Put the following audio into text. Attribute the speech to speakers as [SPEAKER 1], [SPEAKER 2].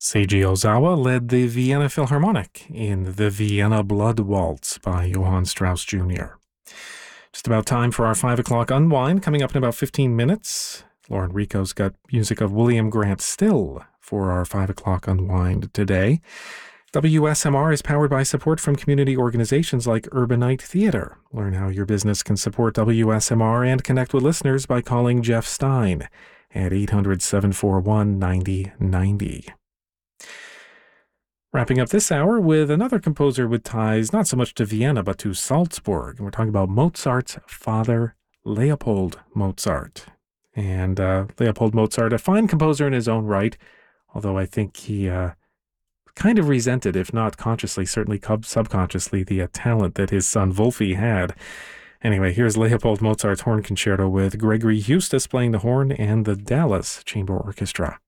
[SPEAKER 1] Seiji Ozawa led the Vienna Philharmonic in the Vienna Blood Waltz by Johann Strauss Jr. Just about time for our 5 o'clock unwind, coming up in about 15 minutes. Lauren Rico's got music of William Grant Still for our 5 o'clock unwind today. WSMR is powered by support from community organizations like Urbanite Theater. Learn how your business can support WSMR and connect with listeners by calling Jeff Stein at 800-741-9090. Wrapping up this hour with another composer with ties not so much to Vienna but to Salzburg. And we're talking about Mozart's father, Leopold Mozart. And Leopold Mozart, a fine composer in his own right, although I think he kind of resented, if not consciously, certainly subconsciously, the talent that his son Wolfi had. Anyway, here's Leopold Mozart's Horn Concerto with Gregory Eustace playing the horn and the Dallas Chamber Orchestra.